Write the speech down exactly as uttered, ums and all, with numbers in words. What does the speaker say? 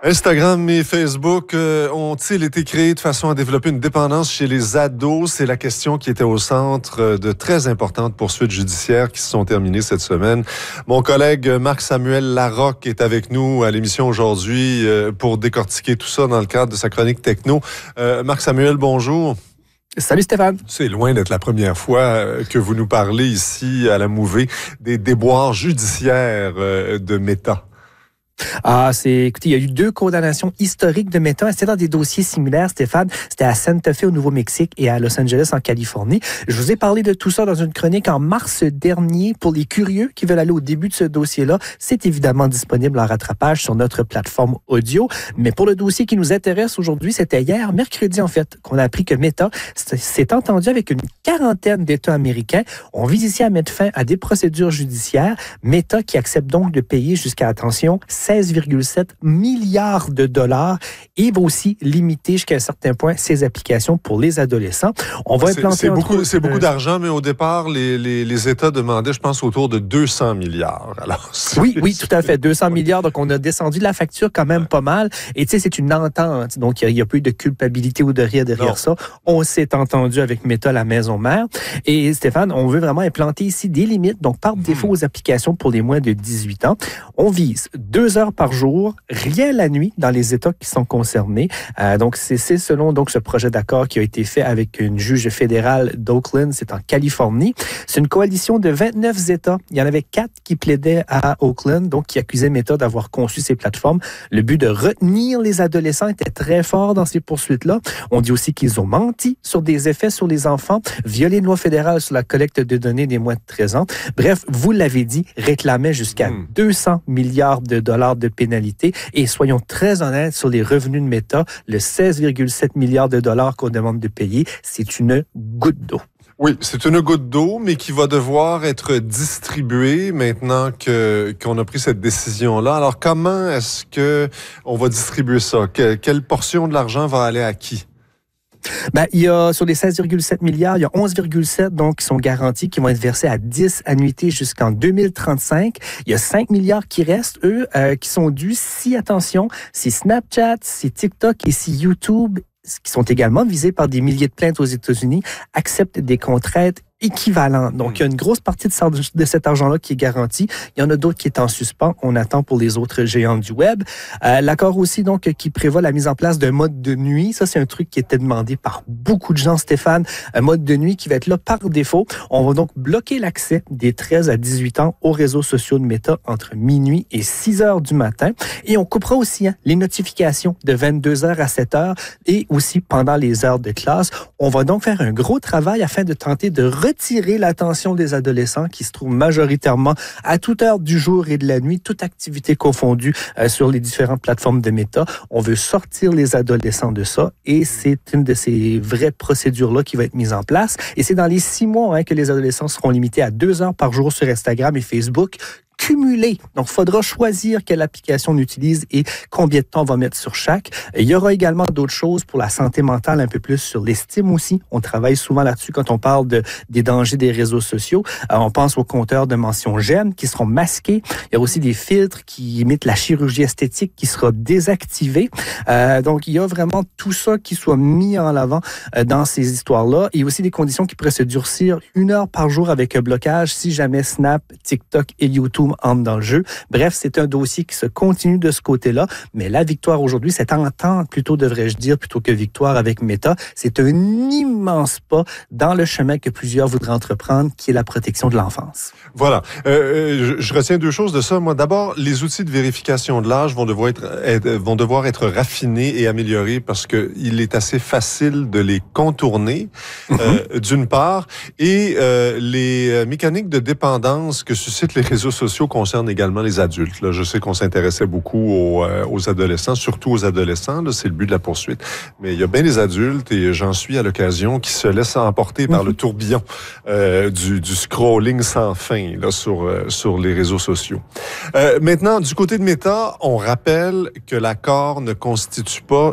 Instagram et Facebook euh, ont-ils été créés de façon à développer une dépendance chez les ados? C'est la question qui était au centre de très importantes poursuites judiciaires qui se sont terminées cette semaine. Mon collègue Marc-Samuel Larocque est avec nous à l'émission aujourd'hui euh, pour décortiquer tout ça dans le cadre de sa chronique techno. Euh, Marc-Samuel, bonjour. Salut Stéphane. C'est loin d'être la première fois que vous nous parlez ici à la Mouvée des déboires judiciaires de Meta. Ah, c'est, écoutez, il y a eu deux condamnations historiques de Meta. C'était dans des dossiers similaires, Stéphane. C'était à Santa Fe au Nouveau-Mexique et à Los Angeles en Californie. Je vous ai parlé de tout ça dans une chronique en mars dernier. Pour les curieux qui veulent aller au début de ce dossier-là, c'est évidemment disponible en rattrapage sur notre plateforme audio. Mais pour le dossier qui nous intéresse aujourd'hui, c'était hier, mercredi en fait, qu'on a appris que Meta s'est entendu avec une quarantaine d'États américains. On vise ici à mettre fin à des procédures judiciaires. Meta qui accepte donc de payer jusqu'à, attention, seize virgule sept milliards de dollars et va aussi limiter jusqu'à un certain point ses applications pour les adolescents. On va c'est, implanter... C'est beaucoup, autres, c'est beaucoup euh, d'argent, mais au départ, les, les, les États demandaient, je pense, autour de deux cents milliards. Alors, oui, oui, tout à fait. deux cents milliards. Donc, on a descendu la facture quand même ouais. pas mal. Et tu sais, c'est une entente. Donc, il n'y a, a pas eu de culpabilité ou de rien derrière non. ça. On s'est entendu avec Meta, la maison mère. Et Stéphane, on veut vraiment implanter ici des limites. Donc, par défaut aux applications pour les moins de dix-huit ans, on vise deux heures par jour, rien la nuit dans les États qui sont concernés. Euh, donc, c'est, c'est selon donc ce projet d'accord qui a été fait avec une juge fédérale d'Oakland, c'est en Californie. C'est une coalition de vingt-neuf États. Il y en avait quatre qui plaidaient à Oakland, donc qui accusaient Meta d'avoir conçu ces plateformes. Le but de retenir les adolescents était très fort dans ces poursuites-là. On dit aussi qu'ils ont menti sur des effets sur les enfants, violé une loi fédérale sur la collecte de données des moins de treize ans. Bref, vous l'avez dit, réclamait jusqu'à mmh. deux cents milliards de dollars de pénalité. Et soyons très honnêtes sur les revenus de Meta, le seize virgule sept milliards de dollars qu'on demande de payer, c'est une goutte d'eau. Oui, c'est une goutte d'eau, mais qui va devoir être distribuée maintenant que, qu'on a pris cette décision-là. Alors, comment est-ce que on va distribuer ça? Que, quelle portion de l'argent va aller à qui? Ben, il y a, sur les seize virgule sept milliards, il y a onze virgule sept donc, qui sont garantis, qui vont être versés à dix annuités jusqu'en deux mille trente-cinq. Il y a cinq milliards qui restent, eux, euh, qui sont dus si, attention, si Snapchat, si TikTok et si YouTube, qui sont également visés par des milliers de plaintes aux États-Unis, acceptent des contraintes équivalent. Donc, il y a une grosse partie de, de cet argent-là qui est garantie. Il y en a d'autres qui est en suspens. On attend pour les autres géants du web. Euh, l'accord aussi, donc, qui prévoit la mise en place d'un mode de nuit. Ça, c'est un truc qui était demandé par beaucoup de gens, Stéphane. Un mode de nuit qui va être là par défaut. On va donc bloquer l'accès des treize à dix-huit ans aux réseaux sociaux de Meta entre minuit et six heures du matin. Et on coupera aussi hein, les notifications de vingt-deux heures à sept heures et aussi pendant les heures de classe. On va donc faire un gros travail afin de tenter de retirer l'attention des adolescents qui se trouvent majoritairement à toute heure du jour et de la nuit, toute activité confondue euh, sur les différentes plateformes de Meta. On veut sortir les adolescents de ça et c'est une de ces vraies procédures-là qui va être mise en place. Et c'est dans les six mois hein, que les adolescents seront limités à deux heures par jour sur Instagram et Facebook. Cumulé. Donc, il faudra choisir quelle application on utilise et combien de temps on va mettre sur chaque. Il y aura également d'autres choses pour la santé mentale, un peu plus sur l'estime aussi. On travaille souvent là-dessus quand on parle de, des dangers des réseaux sociaux. Euh, on pense aux compteurs de mention j'aime qui seront masqués. Il y a aussi des filtres qui imitent la chirurgie esthétique qui sera désactivée. Euh, donc, il y a vraiment tout ça qui soit mis en avant euh, dans ces histoires-là. Il y a aussi des conditions qui pourraient se durcir une heure par jour avec un blocage si jamais Snap, TikTok et YouTube entre dans le jeu. Bref, c'est un dossier qui se continue de ce côté-là, mais la victoire aujourd'hui, cette entente, plutôt devrais-je dire, plutôt que victoire avec Meta, c'est un immense pas dans le chemin que plusieurs voudraient entreprendre, qui est la protection de l'enfance. Voilà. Euh, je, je retiens deux choses de ça. Moi, d'abord, les outils de vérification de l'âge vont devoir être, être, vont devoir être raffinés et améliorés parce que il est assez facile de les contourner, mm-hmm. euh, d'une part, et euh, les mécaniques de dépendance que suscitent les réseaux sociaux concerne également les adultes. Là, je sais qu'on s'intéressait beaucoup aux, euh, aux adolescents, surtout aux adolescents. Là, c'est le but de la poursuite. Mais il y a bien des adultes, et j'en suis à l'occasion, qui se laissent emporter par mm-hmm. le tourbillon euh, du, du scrolling sans fin là, sur, euh, sur les réseaux sociaux. Euh, maintenant, du côté de Meta, on rappelle que l'accord ne constitue pas